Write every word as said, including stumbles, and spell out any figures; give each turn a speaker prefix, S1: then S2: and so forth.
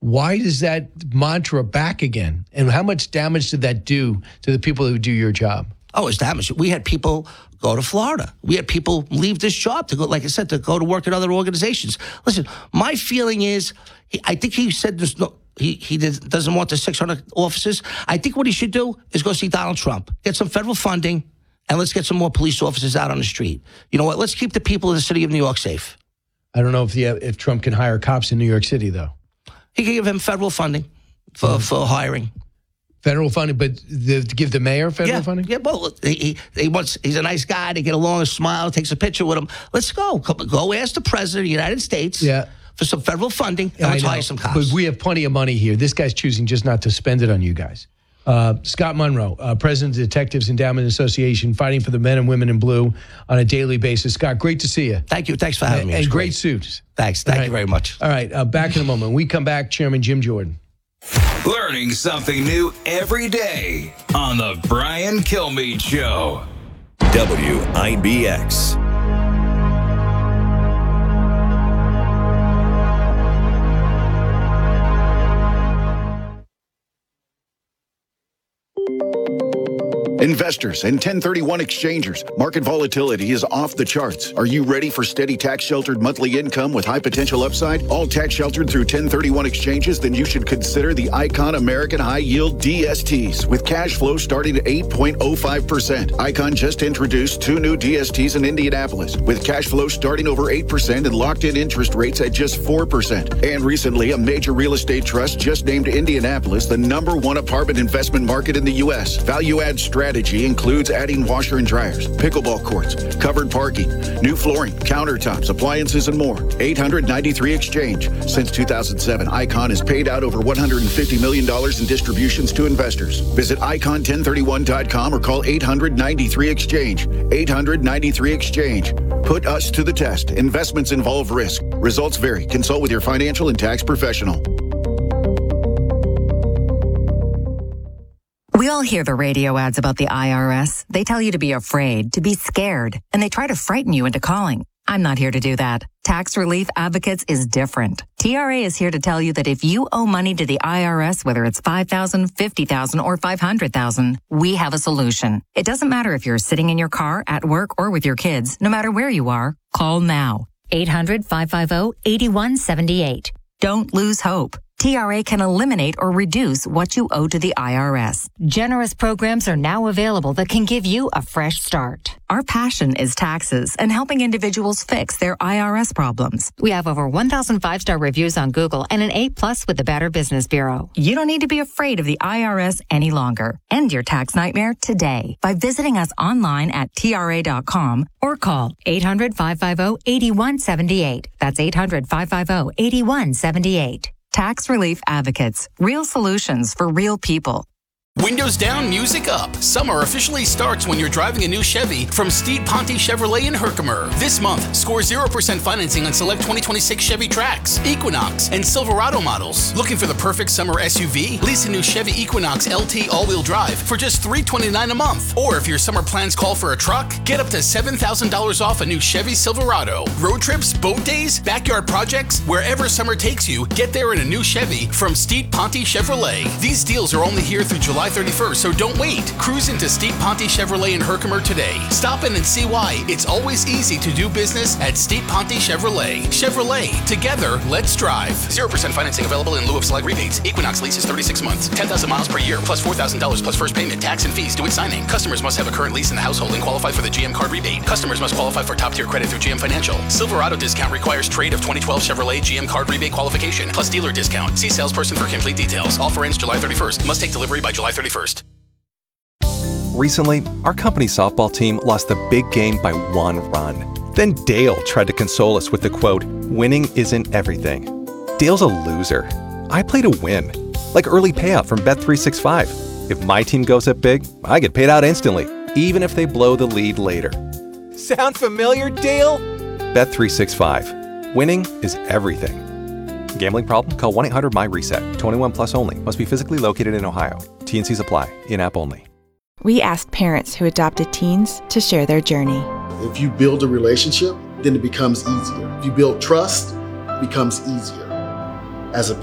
S1: Why does that mantra back again? And how much damage did that do to the people who do your job?
S2: Oh, it's damage. We had people go to Florida. We had people leave this job to go, like I said, to go to work at other organizations. Listen, my feeling is, he, I think he said there's no, he he did, doesn't want the six hundred officers. I think what he should do is go see Donald Trump, get some federal funding, and let's get some more police officers out on the street. You know what? Let's keep the people in the city of New York safe.
S1: I don't know if the, if Trump can hire cops in New York City, though.
S2: He can give him federal funding for, mm-hmm. for hiring.
S1: Federal funding, but the, to give the mayor federal
S2: yeah,
S1: funding?
S2: Yeah, well, he, he, he wants, he's a nice guy. They get along, a smile, takes a picture with him. Let's go. Go ask the president of the United States yeah. for some federal funding, and yeah, let's hire some cops.
S1: But we have plenty of money here. This guy's choosing just not to spend it on you guys. Uh, Scott Monroe, uh, president of the Detectives Endowment Association, fighting for the men and women in blue on a daily basis. Scott, great to see you.
S2: Thank you. Thanks for having
S1: and,
S2: me.
S1: And great,
S2: great
S1: suits.
S2: Thanks. Thank
S1: right.
S2: you very much.
S1: All right. Uh, back in a moment. When we come back, Chairman Jim Jordan.
S3: Learning something new every day on the Brian Kilmeade Show.
S4: W I B X.
S5: Investors and ten thirty-one exchangers, market volatility is off the charts. Are you ready for steady tax-sheltered monthly income with high potential upside? All tax-sheltered through ten thirty-one exchanges? Then you should consider the Icon American High Yield D S Ts with cash flow starting at eight point oh five percent. Icon just introduced two new D S Ts in Indianapolis with cash flow starting over eight percent and locked-in interest rates at just four percent. And recently, a major real estate trust just named Indianapolis the number one apartment investment market in the U S. Value-add strategy includes adding washer and dryers, pickleball courts, covered parking, new flooring, countertops, appliances, and more. eight hundred ninety-three Exchange. Since two thousand seven, Icon has paid out over one hundred fifty million dollars in distributions to investors. Visit icon ten thirty-one dot com or call eight hundred ninety-three Exchange. eight hundred ninety-three Exchange. Put us to the test. Investments involve risk. Results vary. Consult with your financial and tax professional.
S6: We all hear the radio ads about the I R S. They tell you to be afraid, to be scared, and they try to frighten you into calling. I'm not here to do that. Tax Relief Advocates is different. T R A is here to tell you that if you owe money to the I R S, whether it's five thousand dollars, fifty thousand dollars, or five hundred thousand dollars, we have a solution. It doesn't matter if you're sitting in your car, at work, or with your kids. No matter where you are, call now.
S7: eight hundred, five five zero, eight one seven eight.
S6: Don't lose hope. T R A can eliminate or reduce what you owe to the I R S.
S7: Generous programs are now available that can give you a fresh start.
S6: Our passion is taxes and helping individuals fix their I R S problems.
S7: We have over one thousand five-star reviews on Google and an A plus with the Better Business Bureau.
S6: You don't need to be afraid of the I R S any longer. End your tax nightmare today by visiting us online at T R A dot com or call
S7: eight hundred, five five zero, eight one seven eight. That's eight hundred, five five zero, eight one seven eight.
S6: Tax Relief Advocates. Real solutions for real people.
S8: Windows down, music up. Summer officially starts when you're driving a new Chevy from Steed Ponte Chevrolet in Herkimer. This month, score zero percent financing on select twenty twenty-six Chevy Trax, Equinox, and Silverado models. Looking for the perfect summer S U V? Lease a new Chevy Equinox L T all-wheel drive for just three hundred twenty-nine dollars a month. Or if your summer plans call for a truck, get up to seven thousand dollars off a new Chevy Silverado. Road trips, boat days, backyard projects, wherever summer takes you, get there in a new Chevy from Steed Ponte Chevrolet. These deals are only here through July thirty-first, so don't wait. Cruise into Steed Ponte Chevrolet in Herkimer today. Stop in and see why it's always easy to do business at Steed Ponte Chevrolet. Chevrolet, together, let's drive. zero percent financing available in lieu of select rebates. Equinox lease is thirty-six months, ten thousand miles per year, plus four thousand dollars plus first payment, tax and fees due at signing. Customers must have a current lease in the household and qualify for the G M card rebate. Customers must qualify for top-tier credit through G M Financial. Silverado discount requires trade of twenty twelve Chevrolet G M card rebate qualification, plus dealer discount. See salesperson for complete details. Offer ends July thirty-first. Must take delivery by July thirty-first.
S9: Recently, our company softball team lost the big game by one run. Then Dale tried to console us with the quote, "Winning isn't everything." Dale's a loser. I play to win. Like early payout from Bet three sixty-five. If my team goes up big, I get paid out instantly, even if they blow the lead later. Sound familiar, Dale? Bet three sixty-five. Winning is everything. Gambling problem? Call one eight hundred M Y reset. twenty-one plus only. Must be physically located in Ohio. T N Cs apply. In-app only.
S10: We asked parents who adopted teens to share their journey.
S11: If you build a relationship, then it becomes easier. If you build trust, it becomes easier. As a